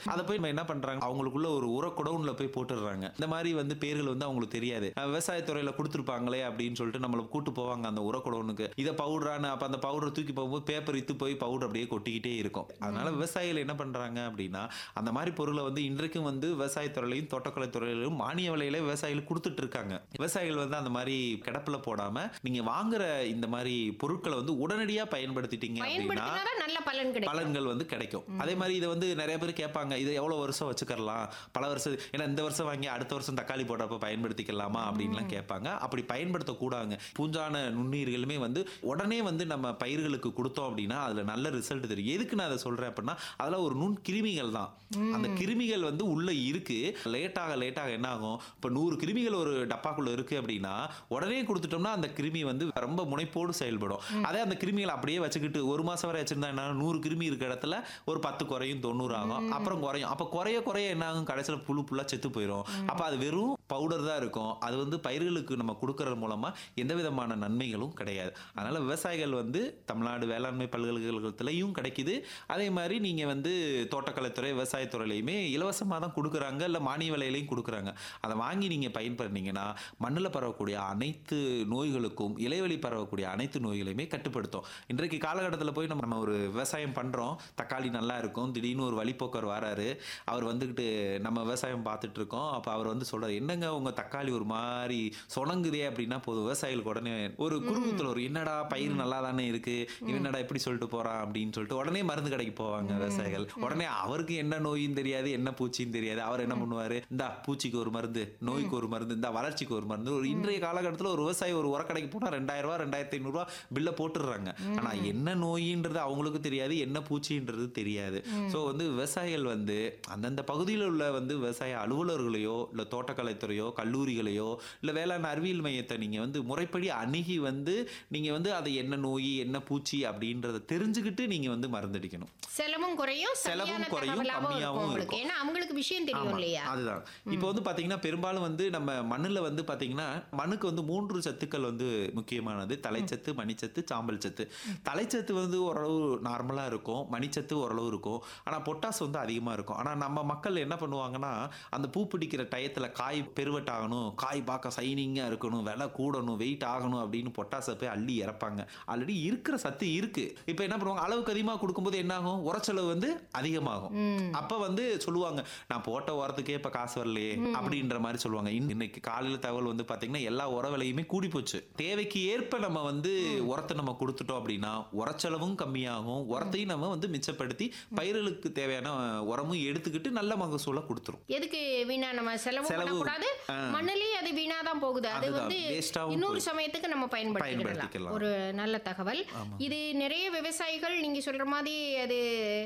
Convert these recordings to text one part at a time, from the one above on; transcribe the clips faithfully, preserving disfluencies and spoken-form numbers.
அத போய் நம்ம என்ன பண்றாங்க, அவங்களுக்குள்ள ஒரு உர குடோன்ல போய் போட்டுடுறாங்க. இந்த மாரி வந்து பேர்கள் வந்து அவங்களுக்கு தெரியாது. அ விவசாயத்துறையில குடுத்துருப்பாங்களே அப்படின்னு சொல்லிட்டு நம்மள கூட்டு போவாங்க அந்த உர குடோனுக்கு. இத பவுடரான்னு அப்ப அந்த பவுடர் தூக்கி போகும்போது பேப்பர் இத்து போய் பவுடர் அப்படியே கொட்டிக்கிட்டே இருக்கும். அதனால ம். விவசாயிகள் என்ன பண்றாங்க அப்படின்னா, அந்த மாரி பொருள வந்து இன்றைக்கும் வந்து விவசாயத்துறையிலயும், தோட்டக்கலை துறையிலும் மானிய விலையில விவசாயிகளுக்கு குடுத்துட்டு இருக்காங்க. விவசாயிகள் வந்து அந்த மாரி கிடப்புல போடாம, நீங்க வாங்குற இந்த மாரி பொருட்கள வந்து உடனடியா பயன்படுத்திட்டீங்க அப்படின்னா, பயன்படுத்தினா தான் நல்ல பலன் கிடைக்கும். பலன்கள் வந்து கிடைக்கும். அதே மாரி இத வந்து நெறைய பேர் கேட்பாங்க. இத எவ்வளோ வருஷம் வச்சுக்கறலாம்? பல வருஷம் ஏன்னா இந்த வருஷம் வாங்கி அடுத்த வருஷம் தக்காளி போடுறப்ப பயன்படுத்திக்கலாமா? அப்படின்லாம் கேட்பாங்க. அப்படி பயன்படுத்தக்கூடாதுங்க. பூஞ்சான நுண்ணுயிர்களுமே வந்து உடனே வந்து நம்ம பயிர்களுக்கு குடுத்தோம் அப்படின்னா, அதுல நல்ல ரிசல்ட் தெரியும். எதுக்கு நான் அத சொல்றேன் அப்படின்னா, அதெல்லாம் ஒரு நுண் கிருமிகள் தான். அந்த ம். கிருமிகள் வந்து உள்ள இருக்கு. லேட்டாக லேட்டாக என்ன ஆகும்? இப்ப நூறு கிருமிகள் ஒரு டப்பாக்குள்ள இருக்கு அப்படின்னா, உடனே குடுத்துட்டோம்னா அந்த கிருமி வந்து ரொம்ப முனைப்போடு செயல்படும். அதே அந்த கிருமிகள அப்படியே வச்சுக்கிட்டு ஒரு மாசம் வரை வச்சிருந்தா என்ன ஆகும்? நூறு கிருமி இருக்க இடத்துல ஒரு பத்து குறையும், தொண்ணூறு ஆகும். அப்புறம் குறையும். அப்ப குறைய குறைய என்ன ஆகும்? கடைசியில புழு புல்லா செத்து போயிரும். அப்ப அது வெறும் பவுடர் தான் இருக்கும். அது வந்து பயிர்களுக்கு நம்ம குடுக்கறது மூலமா எந்த விதமான நன்மைகளும் கிடையாது. அதனால விவசாயிகள் வந்து தமிழ்நாடு வேளாண்மை பல்கலைக்கழகத்திலயும் கிடைக்குது. அதே மாரி நீங்க வந்து தோட்டக்கலைத்துறை, விவசாயத்துறையிலயுமே இலவசமா தான் குடுக்குறாங்க. இல்ல மானிய விலையிலயும் குடுக்குறாங்க. அத வாங்கி நீங்க பயன்படுத்தீங்கன்னா, மண்ணுல பரவக்கூடிய அனைத்து நோய்களுக்கும், இலைவழி பரவக்கூடிய அனைத்து நோய்களையுமே கட்டுப்படுத்தும். இன்றைக்கு காலகட்டத்தில போய் நம்ம நம்ம ஒரு விவசாயம் பண்றோம். தக்காளி நல்லா இருக்கும். திடீர்னு ஒரு வழிப்போக்கர் வராரு. அவர் வந்துகிட்டு நம்ம விவசாயம் பார்த்துட்டு இருக்கோம். அப்ப அவர் வந்து சொல்றாரு, "என்னங்க உங்க தக்காளி ஒரு மாரி சொனங்குதே" அப்படின்னா போதும். விவசாயிகளுக்கு உடனே ஒரு குறுகுத்துல வரும். "என்னடா பயிர் நல்லா தானே இருக்கு. இவன் என்னடா இப்படி சொல்லிட்டு போறான்" அப்படின்னு சொல்லிட்டு உடனே மருந்து கடைக்கு போவாங்க விவசாயிகள். உடனே அவருக்கு என்ன நோயின்னு தெரியாது, என்ன பூச்சின்னு தெரியாது. அவர் என்ன பண்ணுவாரு, "இந்தா பூச்சிக்கு ஒரு மருந்து, நோய்க்கு ஒரு மருந்து, இந்தா வளர்ச்சிக்கு ஒரு மருந்து." ஒரு இன்றைய காலகட்டத்தில ஒரு விவசாயி ஒரு உரக்கடைக்கு போனா ரூ. இரண்டாயிரம் ரூ. இரண்டாயிரத்து ஐநூறு பில்ல போட்டுடுறாங்க. ஆனா என்ன நோயின்றது அவங்களுக்கு தெரியாது, என்ன பூச்சின்றது தெரியாது. ஸோ வந்து விவசாயிகள் வந்து அந்தந்த பகுதியில உள்ள வந்து விவசாய அலுவலர்களையோ, இல்ல தோட்டக்கலைத்துறையோ, கல்லூரிகளையோ, இல்ல வேளாண் அறிவியல் மையத்த நீங்க வந்து முறைப்படி அணுகி வந்து, நீங்க வந்து அது என்ன நோய், என்ன பூச்சி அப்படின்றத தெரிஞ்சுக்கிட்டு நீங்க வந்து மருந்தடிக்கணும். செலவும் குறையும், சரியான செலவும் குறையும், தகவலாவும் இருக்கும் கம்மியாவும் உங்களுக்கு. இருக்கும். ஏன்னா அவங்களுக்கு விஷயம் தெரியும் ஆமா. இல்லையா? அதுதான். இப்போ வந்து பார்த்தீங்கன்னா, பெரும்பாலும் வந்து நம்ம மண்ணுல வந்து பார்த்தீங்கன்னா, மண்ணுக்கு வந்து மூன்று சத்துக்கள் வந்து முக்கியமானது. தலைச்சத்து, மணிச்சத்து, சாம்பல் சத்து. தலைச்சத்து வந்து ஓரளவு நார்மலா இருக்கும். மணிச்சத்து ஓரளவு இருக்கும். ஆனா பொட்டாஸ் வந்து அதிகமா இருக்கும். ஆனா நம்ம மக்கள் என்ன பண்ணுவாங்கன்னா, அந்த பூ பிடிக்கிற டயத்துல காய் பெருவெட்டாகணும், காய் பார்க்க ஷைனிங்கா இருக்கணும், விலை கூடணும், வெயிட் ஆகணும் அப்படின்னு பொட்டாஸ போய் அள்ளி இறப்பாங்க. ஆல்ரெடி இருக்கிற சத்து இருக்கு. இப்ப என்ன பண்ணுவாங்க, அளவுக்கு அதிகமா குடுக்கும்போது என்ன ஆகும்? உரச்செலவு வந்து அதிகமாகும். ம். அப்ப வந்து சொல்லுவாங்க, "நான் போட்ட உரத்துக்கே இப்ப காசு வரலையே" அப்படின்ற மாரி சொல்லுவாங்க. இன் இன்னைக்கு காலையில தகவல் வந்து பார்த்தீங்கன்னா, எல்லா உர விலையுமே கூடி போச்சு. தேவைக்கு ஏற்ப நம்ம வந்து உரத்த நம்ம குடுத்துட்டோம் அப்படின்னா, உரச்செலவும் கம்மியாகும். உரத்தையும் நம்ம வந்து மிச்சப்படுத்தி பயிர்களுக்கு தேவையான உரமும் எடுத்துக்கிட்டு நல்ல மகசூல குடுத்துரும். எதுக்கு வீணா நம்ம செலவும் செலவு பண்ணக்கூடாது. ஆ. மண்ணுலயே அது வீணா தான் போகுது. அது அதுதான். வந்து வேஸ்ட்டாவும் இன்னொரு போகுது. சமயத்துக்கு நம்ம பயன்படுத்திக்கலாம். பயன்படுத்திக்கலாம். ஒரு நல்ல தகவல். ஆமா. இது நிறைய விவசாயிகள் நீங்க சொல்ற மாதிரி அது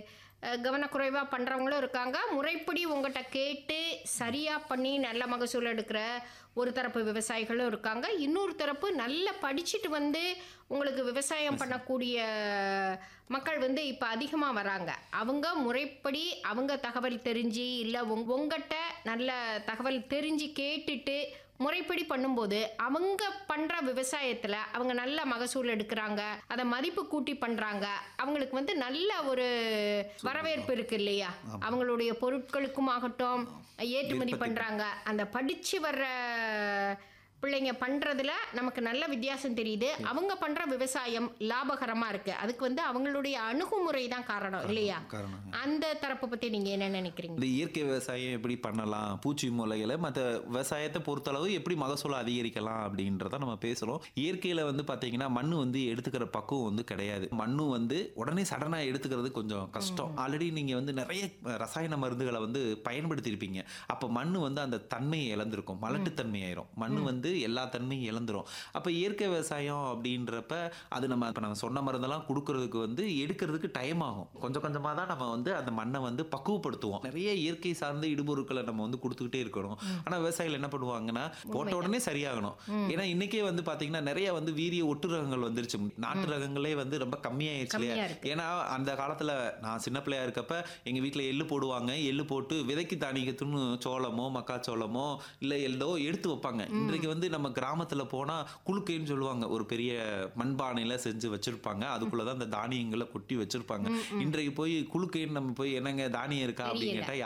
அ, கவனக்குறைவா பண்றவங்களும் இருக்காங்க. முறைப்படி உங்கட்ட கேட்டு சரியா பண்ணி நல்ல மகசூல் எடுக்கிற ஒரு தரப்பு விவசாயிகளும் இருக்காங்க. இன்னொரு தரப்பு நல்லா படிச்சுட்டு வந்து உங்களுக்கு விவசாயம் பண்ணக்கூடிய மக்கள் வந்து இப்ப அதிகமா வராங்க. அவங்க முறைப்படி அவங்க தகவல் தெரிஞ்சு இல்ல உங் உங்கட்ட நல்ல தகவல் தெரிஞ்சு கேட்டுட்டு முறைப்படி பண்ணும்போது அவங்க பண்ற விவசாயத்துல அவங்க நல்ல மகசூல் எடுக்கிறாங்க. அத மதிப்பு கூட்டி பண்றாங்க. அவங்களுக்கு வந்து நல்ல ஒரு வரவேற்பு இருக்கு இல்லையா? அவங்களுடைய பொருட்களுக்கும் ஆகட்டும் ஏற்றுமதி விற்பனை. பண்றாங்க. அந்த படிச்சு வர்ற பிள்ளைங்க பண்றதுல நமக்கு நல்ல வித்தியாசம் தெரியுது. அவங்க பண்ற விவசாயம் லாபகரமா இருக்கு. அதுக்கு வந்து அவங்களுடைய அணுகுமுறை தான் காரணம் இல்லையா? காரணம். அந்த தரப்பை பத்தி நீங்க என்ன நினைக்கிறீங்க? இந்த இயற்கை விவசாயம் எப்படி பண்ணலாம், பூச்சி மூலைகளை மற்ற விவசாயத்தை பொறுத்தளவு எப்படி மகசூலை அதிகரிக்கலாம் அப்படின்றத நம்ம பேசுறோம். இயற்கையில வந்து பாத்தீங்கன்னா மண்ணு வந்து எடுத்துக்கிற பக்குவம் வந்து கிடையாது. மண்ணு வந்து உடனே சடனா எடுத்துக்கிறது கொஞ்சம் கஷ்டம். ஆல்ரெடி நீங்க வந்து நிறைய ரசாயன மருந்துகளை வந்து பயன்படுத்தியிருப்பீங்க. அப்ப மண்ணு வந்து அந்த தன்மையை இழந்திருக்கும், மலட்டுத்தன்மை ஆயிரும். மண்ணு வந்து எல்லா தன்மையும் இழந்துரும். அப்ப இயற்கை விவசாயம் அப்படின்றப்ப அது நம்ம இப்ப நம்ம சொன்ன மருந்தெல்லாம் கொடுக்கறதுக்கு வந்து எடுக்கிறதுக்கு டைம் ஆகும். கொஞ்சம் கொஞ்சமா தான் நம்ம வந்து அந்த மண்ணை வந்து பக்குவப்படுத்துவோம். நிறைய இயற்கை சார்ந்த இடுபொருட்களை நம்ம வந்து கொடுத்துக்கிட்டே இருக்கணும். ஆனா விவசாயிகள் என்ன பண்ணுவாங்கன்னா, போட்ட உடனே சரியாகணும். ஏன்னா இன்னைக்கே வந்து பாத்தீங்கன்னா நிறைய வந்து வீரிய ஒட்டு ரகங்கள் வந்துருச்சு. நாட்டு ரகங்களே வந்து ரொம்ப கம்மியாயிருச்சு இல்லையா? கம்மியா இருக்கு. ஏன்னா அந்த காலத்துல நான் சின்ன பிள்ளையா இருக்கப்ப எங்க வீட்டுல எள்ளு போடுவாங்க. எள்ளு போட்டு விதைக்கு தானியத்துன்னு சோளமோ மக்காச்சோளமோ இல்ல எள்ளோ எடுத்து வைப்பாங்க. இன்றைக்கு வந்து நம்ம கிராமத்துல போனா குலுக்கைன்னு சொல்லுவாங்க. ஒரு பெரிய மண்பானையில செஞ்சு வச்சிருப்பாங்க. அதுக்குள்ளதான் அந்த தானியங்களை கொட்டி வச்சிருப்பாங்க. இன்றைக்கு போய் குலுக்கைன்னு நம்ம போய் என்னங்க தானியம் இருக்கா அப்படின்னு தெரியல. கேட்டா